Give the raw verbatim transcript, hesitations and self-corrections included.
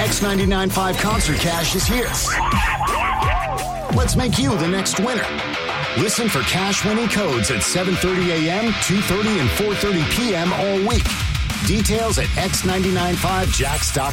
X ninety-nine point five Concert Cash is here. Let's make you the next winner. Listen for cash winning codes at seven thirty a.m., two thirty, and four thirty p.m. all week. Details at x nine nine five jacks dot